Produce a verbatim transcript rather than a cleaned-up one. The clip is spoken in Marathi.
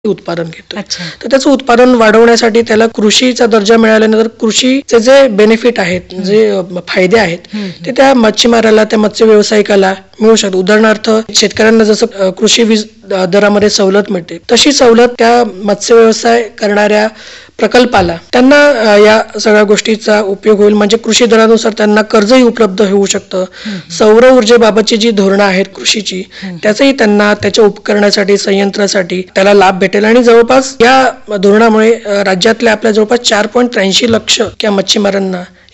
उत्पादन घेतो. अच्छा. तर त्याचं उत्पादन वाढवण्यासाठी त्याला कृषीचा दर्जा मिळाल्यानंतर कृषीचे जे बेनिफिट आहेत, जे अ, फायदे आहेत, ते त्या मच्छीमाराला, त्या मत्स्य व्यावसायिकाला मिळू शकतात. उदाहरणार्थ शेतकऱ्यांना जसं अ, कृषी वीज द- दरामध्ये सवलत मिळते, तशी सवलत त्या मत्स्य व्यवसाय करणाऱ्या प्रकल्पाला त्यांना अ, या सगळ्या गोष्टीचा उपयोग होईल. म्हणजे कृषी दरानुसार त्यांना कर्जही उपलब्ध होऊ शकतं. सौर ऊर्जेबाबतची जी धोरणं आहेत कृषीची, त्याचंही त्यांना त्याच्या उपकरणासाठी, संयंत्रासाठी त्याला लाभ भेटेल. आणि जवळपास या धोरणामुळे अ, राज्यातल्या आपल्या जवळपास चार पॉईंट त्र्याऐंशी लक्ष त्या मच्छीमारांना